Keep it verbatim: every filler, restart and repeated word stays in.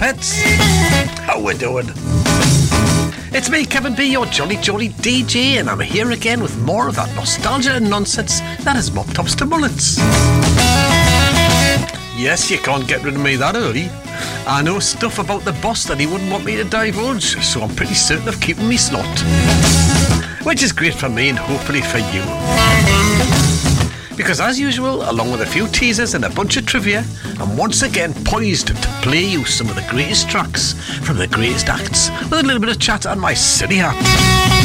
pets. How we doing? It's me, Kevin B, your jolly jolly D J, and I'm here again with more of that nostalgia and nonsense that is mop tops to mullets. Yes, you can't get rid of me that early. I know stuff about the boss that he wouldn't want me to divulge, so I'm pretty certain of keeping me slot. Which is great for me and hopefully for you. Because as usual, along with a few teasers and a bunch of trivia, I'm once again poised to play you some of the greatest tracks from the greatest acts with a little bit of chat on my silly hat.